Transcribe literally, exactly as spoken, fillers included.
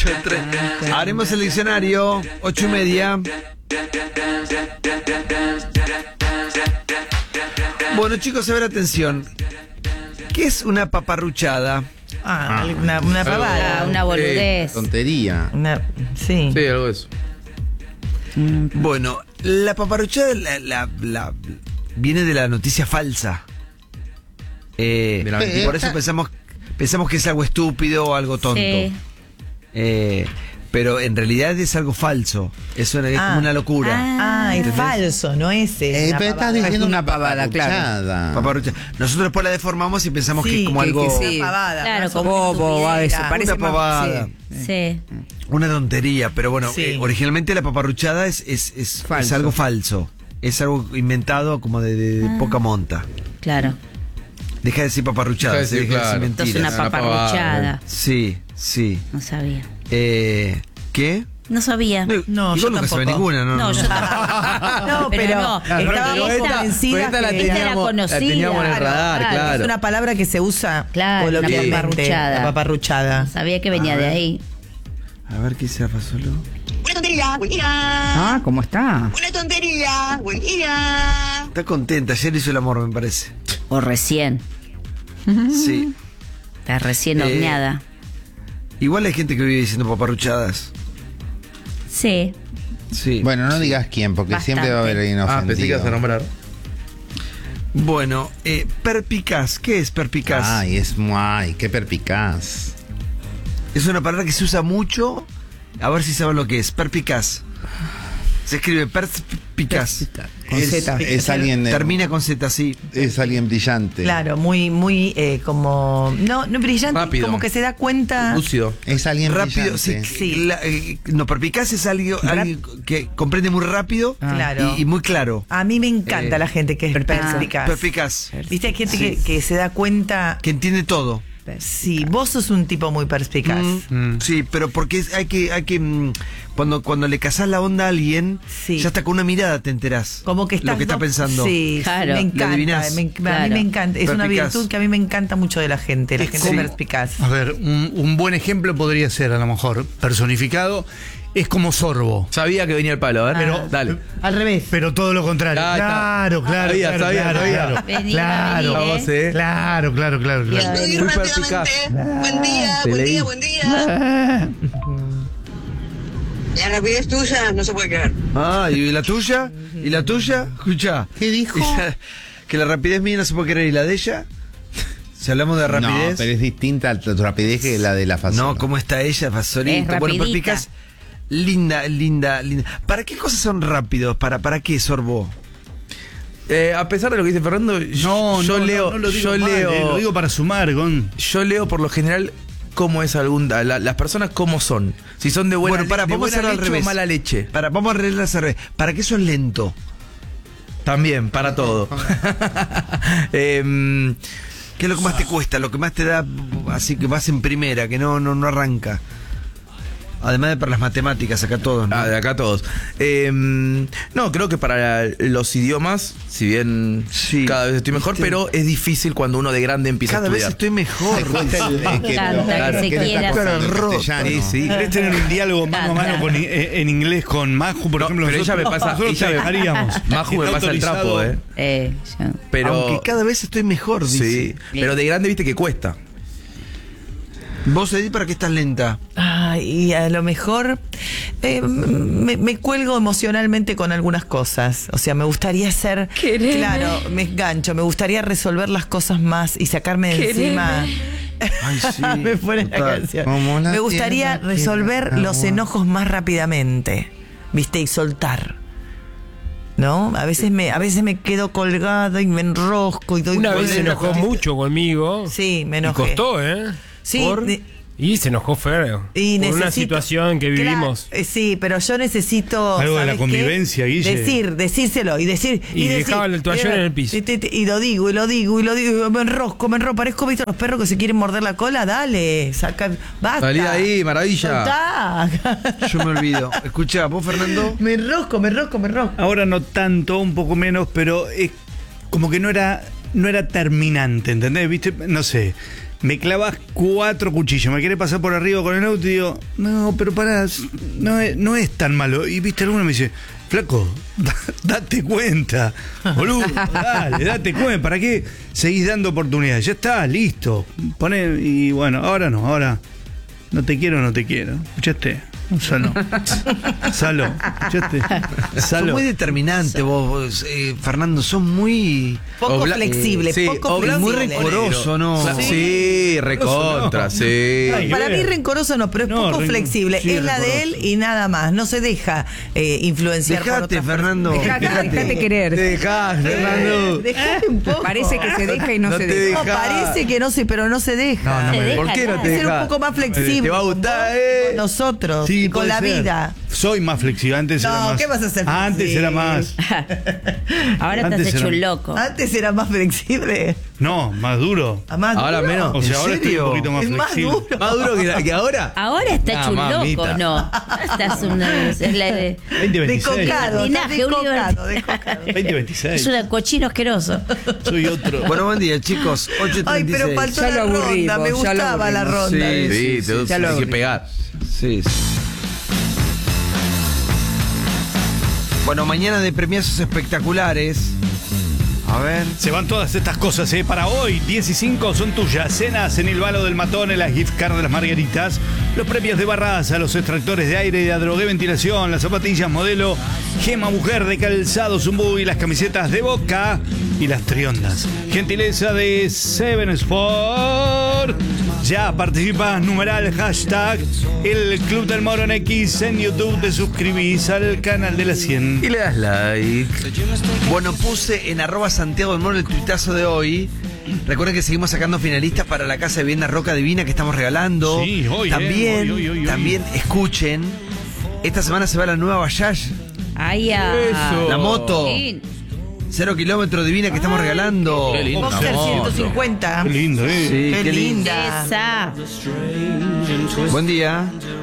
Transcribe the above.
ocho tres. Haremos el diccionario. Ocho y media. Bueno, chicos, a ver, atención. ¿Qué es una paparruchada? Ah, ah una, una pavada. Ah, una boludez. Eh, tontería. Una, sí. Sí, algo de eso. Bueno, la paparruchada la, la, la, viene de la noticia falsa. Eh, De la y por eso pensamos, pensamos que es algo estúpido o algo tonto. Sí. Eh, pero en realidad es algo falso. Es, una, es Ah. como una locura. Ah, es ¿entendés? falso, no es. Eh, una pero estás pavada. diciendo una una pavada, pavada, claro. Paparruchada. Nosotros después la deformamos y pensamos que Sí, es como que- algo. que sí. Una pavada. Claro, más o como menos bobo, estupidez. a eso, Era. parece Una más- pavada. sí. Sí. Una tontería, pero bueno, Sí. eh, originalmente la paparruchada es, es, es, Falso. es algo falso. Es algo inventado como de, de- de Ah. poca monta. Claro. Deja de decir paparruchada, Deja de sí, decir, deja de claro. decir Entonces mentiras. una Una paparruchada. Sí, sí. No sabía. Eh, ¿Qué? No sabía. No, No, igual yo nunca sabe tampoco. ninguna, ¿no? No, yo No, Pero pero, no, Claro, estábamos pero esta- convencidas pero esta la que Esta era teníamos, la conocida. teníamos en el Claro, radar, claro. claro. es una palabra que se usa Claro, una coloquialmente, paparruchada. la paparruchada. No sabía que venía de ahí. A ver qué se Fasolo. Una tontería, buen día. Ah, ¿cómo está? Una tontería, buen día. Está contenta, ayer hizo el amor, me parece. O recién. Sí. Está recién Eh, horneada. Igual hay gente que vive diciendo paparruchadas. Sí. Sí. Bueno, no digas quién, porque Bastante. siempre va a haber alguien ofendido. Ah, pensé que ibas a nombrar. Bueno, eh, perpicaz. ¿Qué es perpicaz? Ay, es muy, qué perpicaz. Es una palabra que se usa mucho. A ver si saben lo que es. Perpicaz. Se escribe perspicaz. Con Es, Z. es alguien de- Termina con Z, sí. es alguien brillante. Claro, muy, muy eh, como. No, no brillante, Rápido. como que se da cuenta. Lúcido. Es alguien Rápido, sí. brillante. Sí. La- eh, no, perpicaz es alguien, alguien que comprende muy rápido Claro. y, y muy claro. A mí me encanta Eh, la gente que es perspicaz. Perpicaz. Viste, hay gente Sí. que, que se da cuenta. Que entiende todo. Sí, vos sos un tipo muy perspicaz. Mm, sí, pero porque es- hay que, hay que mm, cuando, cuando le cazás la onda a alguien, Sí. ya hasta con una mirada te enterás Como que estás lo que está do- pensando. Sí, Claro. me Lo encanta. adivinás. me- A Claro. mí me encanta. Es una Perspicaz. virtud que a mí me encanta mucho de la gente, la Es gente sí. perspicaz. A ver, un, un buen ejemplo podría ser, a lo mejor, personificado, es como Sorbo. Sabía que venía el palo, a ver. Pero- dale. Al revés. Pero todo lo contrario. Ah, está. Claro, claro, Sabía, claro, sabía, claro, sabía. claro. Venía, Claro, venía, Vos, eh. claro, claro, claro, claro. Estoy Muy rápidamente. perspicaz. Buen día, Te buen leí. día, buen día. La rapidez tuya no se puede creer. Ah, ¿y la tuya? ¿Y la tuya? Escucha. ¿Qué dijo? Y la- que la rapidez mía no se puede creer y la de ella. Si hablamos de No, rapidez. pero es distinta a tu rapidez que la de la fase. No, ¿cómo está ella, Fasolito? Es Bueno, rapidita. perpicaz. Linda, linda, linda. ¿Para qué cosas son rápidos? ¿Para, para qué, Sorbo? Eh, a pesar de lo que dice Fernando, No, yo no, leo, no, no lo digo yo mal, leo, eh, lo digo para sumar, Gon. yo leo por lo general cómo es algún, la- las personas cómo son. Si son de buena, Bueno, para, de vamos a buena hacerlo al leche revés. o mala leche. Para, vamos a arreglarlas al revés. ¿Para qué sos lento? También, para todo. Em, ¿Qué es lo que más te cuesta? Lo que más te da, así que vas en primera, que no, no, no arranca. Además de para las matemáticas, acá todos, ¿no? Ah, de acá todos. Eh, no, creo que para los idiomas, si bien Sí. cada vez estoy mejor, ¿Viste? pero es difícil cuando uno de grande empieza Cada a vez estudiar. estoy mejor. Te cuesta el- es que- Canta, claro, que se que le está quiera. costando el Cara castellano. Sí, sí. ¿Querés tener un diálogo mano a mano con, eh, en inglés con Maju, por No, ejemplo? pero ella me nosotros- pasa- nosotros ella te me- dejaríamos. Maju me Está pasa el trapo, autorizado. eh. Eh, yo- Pero, Aunque cada vez estoy mejor, dice. sí, pero de grande viste que cuesta. Vos, Edith, ¿para qué estás lenta? Ay, y a lo mejor eh, me, me cuelgo emocionalmente con algunas cosas. O sea, me gustaría ser. Quereme. Claro, me engancho. Me gustaría resolver las cosas más y sacarme de Quereme. encima. Ay, sí. me pone la total. canción. Como la Me gustaría tierra que resolver da los agua. enojos más rápidamente. ¿Viste? Y soltar. ¿No? A veces me, a veces me quedo colgada y me enrosco y doy Una vez se vueltas. enojó mucho conmigo. Sí, me Y enojé. costó, ¿eh? Sí, Por- de- y se enojó feo. Y por una necesito- situación que vivimos. Claro, eh, sí, pero yo necesito. Algo de la ¿sabes convivencia, qué? Guille. Decir, decírselo y decir. Y decir, dejaba el toallón y- en el piso. Y, y- y lo digo, y lo digo, y lo digo, y me enrosco, me enrosco. Parezco, ¿viste los perros que se quieren morder la cola? Dale, saca. Basta. Salí de ahí, maravilla. Soltá. Yo me olvido. Escuchá, vos, Fernando. me enrosco, me enrosco, me enrosco. Ahora no tanto, un poco menos, pero es como que no era, no era terminante, ¿entendés? ¿Viste? No sé. me clavas cuatro cuchillos, me querés pasar por arriba con el auto y digo, no, pero pará, no es, no es tan malo. Y viste, alguno me dice, flaco, da- date cuenta, boludo, dale, date cuenta, ¿para qué seguís dando oportunidades? Ya está, listo. Poné, y bueno, ahora no, ahora no te quiero, no te quiero. ¿Escuchaste? Salo. Salo. ¿Escuchaste? Sos Salo. muy determinante vos, vos, eh, Fernando, sos muy... Poco O bla- flexible, eh, sí, poco o blanco muy flexible. rencoroso, ¿no? Claro, Sí, recontra, sí. Ay, Para ver. mí rencoroso no, pero es No, poco ren- flexible. sí, es la de él rencoroso. y nada más. No se deja eh, influenciar por Dejate, otras Fernando. personas. Dejate, dejate querer. Te dejás, Fernando. Dejate un poco. Parece que se deja y no, No se te deja. No, deja. parece que no sé, pero no se deja. no me- ¿Por qué no te Hay que ser un dejas? poco más flexible. Te va a gustar, con eh. con nosotros Sí, y con puede la ser. vida. Soy más flexible, antes No, era más. ¿qué vas a hacer Antes flexible? era más. Ahora te Antes has hecho era- un loco. Antes era más flexible. No, más duro. Ah, más Ahora duro. menos. O sea, ¿En ahora estoy serio? un poquito más Es más flexible. duro. ¿Más duro que, que ahora? Ahora está Ah, hecho un mamita. loco, no. Estás una, es la de, veinte veintiséis. Descocado, está Linaje, un descocado, libertad. descocado. veinte es veintiséis. un cochino asqueroso. Soy otro. Bueno, buen día, chicos. ocho Ay, treinta y seis. pero faltó Ya la lo ronda. aburrimos, Me ya lo gustaba la aburrimos. ronda. Sí, Sí, sí, te ya lo hay que abrí. pegar. Sí, sí. Bueno, mañana de premiazos espectaculares. A ver. Se van todas estas cosas, ¿eh? Para hoy, diez y cinco son tuyas. Cenas en el Balo del Matón, en las gift card de las Margaritas, los premios de Barraza, los extractores de aire y de Adrogué Ventilación, las zapatillas modelo Gema Mujer de Calzado Zumbú y las camisetas de Boca y las triondas. Gentileza de Seven Sport. Ya participas, numeral, hashtag, el Club del Moro en X en YouTube, te suscribís al canal de la cien. Y le das like. Bueno, puse en arroba Santiago del Moro el tuitazo de hoy. Recuerden que seguimos sacando finalistas para la Casa de Vivienda Roca Divina que estamos regalando. Sí, hoy, eh, También, hoy, hoy, hoy, hoy. también escuchen. Esta semana se va la nueva Bayash, Ay, ah. Eso. la moto. Sí. Cero kilómetros divina que estamos regalando. Qué lindo. Boxer Una moto. ciento cincuenta. Qué lindo, ¿eh? Sí, Qué qué lindo. linda. Esa. Buen día.